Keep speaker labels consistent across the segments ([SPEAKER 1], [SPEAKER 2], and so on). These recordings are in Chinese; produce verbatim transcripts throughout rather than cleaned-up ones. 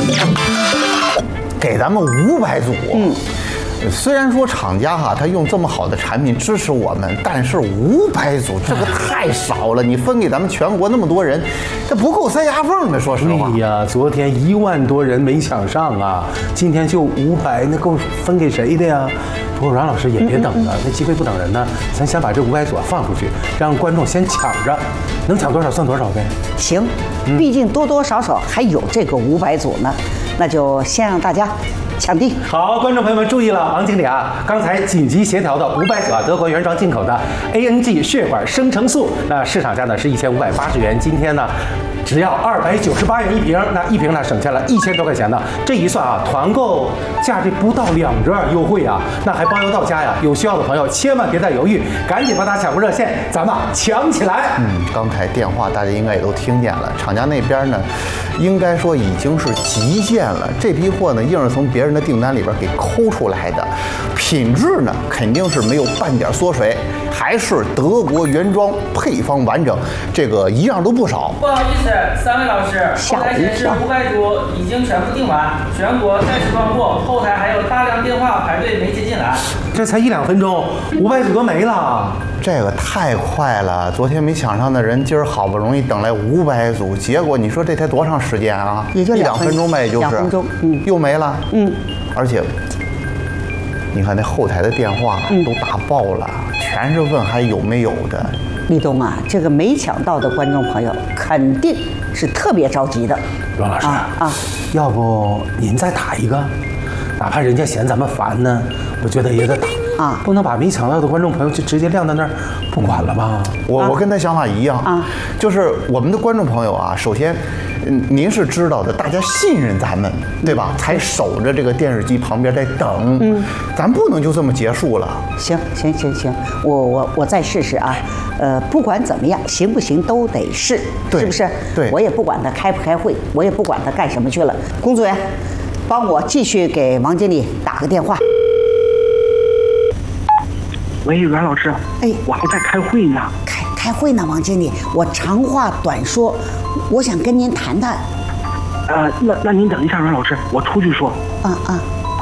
[SPEAKER 1] 给咱们五百组。嗯。虽然说厂家哈，他用这么好的产品支持我们，但是五百组这个太少了，你分给咱们全国那么多人，这不够塞牙缝的。说实话，
[SPEAKER 2] 哎呀，昨天一万多人没抢上啊，今天就五百，那够分给谁的呀？不过阮老师也别等了，那机会不等人呢，咱先把这五百组放出去，让观众先抢着，能抢多少算多少呗。
[SPEAKER 3] 行，毕竟多多少少还有这个五百组呢，那就先让大家抢定。
[SPEAKER 2] 好，观众朋友们注意了，王经理啊，刚才紧急协调的五百组啊，德国原装进口的 A N G 血管生成素，那市场价呢是一千五百八十元，今天呢只要二百九十八元一瓶，那一瓶呢省下了一千多块钱呢。这一算啊，团购价这不到两折优惠啊，那还包邮到家呀！有需要的朋友千万别再犹豫，赶紧拨打抢购热线，咱们抢起来！
[SPEAKER 1] 嗯，刚才电话大家应该也都听见了，厂家那边呢，应该说已经是极限了。这批货呢，硬是从别人的订单里边给抠出来的，品质呢肯定是没有半点缩水，还是德国原装，配方完整，这个一样都不少。
[SPEAKER 4] 不好意思，三位老师，后台显示五百组已经全部订完，全国暂时断货，后台还有大量电话排队没接进来。
[SPEAKER 2] 这才一两分钟，五百组都没了。
[SPEAKER 1] 这个太快了，昨天没抢上的人，今儿好不容易等来五百组，结果你说这才多长时间啊？
[SPEAKER 3] 也就
[SPEAKER 1] 一两分钟呗，也就是
[SPEAKER 3] 两分钟，嗯，
[SPEAKER 1] 又没了，
[SPEAKER 3] 嗯，
[SPEAKER 1] 而且你看那后台的电话都打爆了，全是问还有没有的。
[SPEAKER 3] 立冬啊，这个没抢到的观众朋友肯定是特别着急的。
[SPEAKER 2] 阮老师
[SPEAKER 3] 啊啊，
[SPEAKER 2] 要不您再打一个，哪怕人家嫌咱们烦呢，我觉得也得打
[SPEAKER 3] 啊，
[SPEAKER 2] 不能把没抢到的观众朋友就直接晾在那儿不管了吧？
[SPEAKER 1] 我我跟他想法一样
[SPEAKER 3] 啊，
[SPEAKER 1] 就是我们的观众朋友啊，首先，嗯，您是知道的，大家信任咱们，对吧？才守着这个电视机旁边在等，嗯，咱不能就这么结束了。
[SPEAKER 3] 行行行行，我我我再试试啊，呃，不管怎么样，行不行都得试，
[SPEAKER 1] 对
[SPEAKER 3] 是不是？
[SPEAKER 1] 对，
[SPEAKER 3] 我也不管他开不开会，我也不管他干什么去了。龚组员，帮我继续给王经理打个电话。
[SPEAKER 5] 喂，阮老师，
[SPEAKER 3] 哎，
[SPEAKER 5] 我还在开会呢。
[SPEAKER 3] 开开会呢，王经理，我长话短说，我想跟您谈谈。
[SPEAKER 5] 呃，那那您等一下，阮老师，我出去说。
[SPEAKER 3] 啊啊。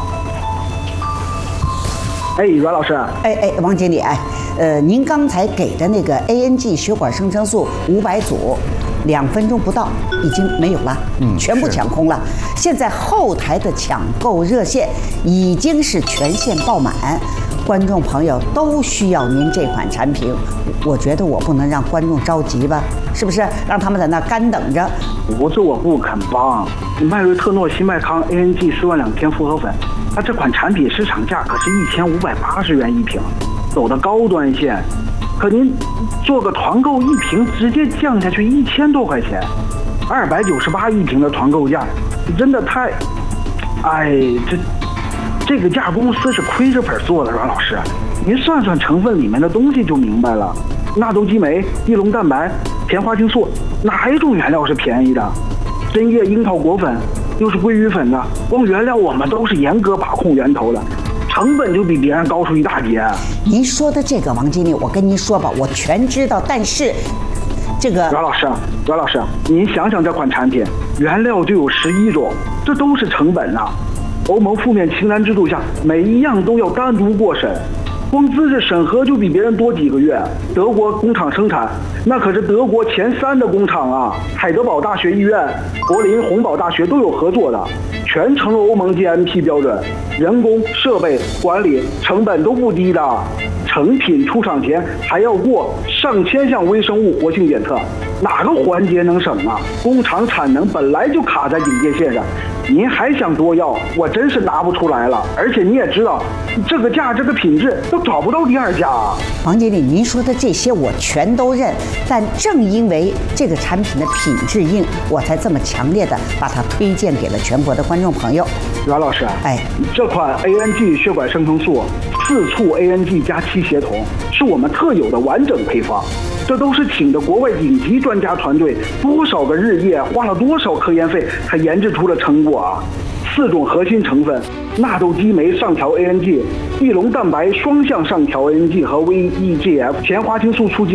[SPEAKER 5] 哎，阮老师。
[SPEAKER 3] 哎哎，王经理，哎，呃，您刚才给的那个 A N G 血管生成素五百组，两分钟不到已经没有了，嗯，全部抢空了。现在后台的抢购热线已经是全线爆满。观众朋友都需要您这款产品，我觉得我不能让观众着急吧，是不是？让他们在那干等着。
[SPEAKER 5] 不是我不肯帮，迈瑞特诺新麦康 A N G 四万两天复合粉，它这款产品市场价可是一千五百八十元一瓶，走的高端线。可您做个团购一瓶，直接降下去一千多块钱，二百九十八一瓶的团购价，真的太……哎，这。这个价公司是亏着本做的，阮老师，您算算成分里面的东西就明白了。纳豆激酶、地龙蛋白、甜花青素，哪一种原料是便宜的？针叶樱桃果粉又是鲑鱼粉的，光原料我们都是严格把控源头的，成本就比别人高出一大截。
[SPEAKER 3] 您说的这个，王经理，我跟您说吧，我全知道，但是这个
[SPEAKER 5] 阮老师，阮老师，您想想这款产品原料就有十一种，这都是成本啊。欧盟负面清单制度下，每一样都要单独过审，光资质审核就比别人多几个月。德国工厂生产，那可是德国前三的工厂啊，海德堡大学医院、柏林洪堡大学都有合作的，全程欧盟 G M P 标准，人工、设备、管理成本都不低的。成品出厂前还要过上千项微生物活性检测，哪个环节能省啊？工厂产能本来就卡在警戒线上，您还想多要，我真是拿不出来了。而且你也知道，这个价这个品质都找不到第二家啊。
[SPEAKER 3] 王经理，您说的这些我全都认，但正因为这个产品的品质硬，我才这么强烈的把它推荐给了全国的观众朋友。
[SPEAKER 5] 阮老师，
[SPEAKER 3] 哎，
[SPEAKER 5] 这款 A N G 血管生成素四促 A N G 加七协同是我们特有的完整配方，这都是请的国外顶级专家团队多少个日夜，花了多少科研费才研制出了成果啊！四种核心成分：纳豆激酶上调 A N G、地龙蛋白双向上调 A N G 和 V E G F、甜花青素促进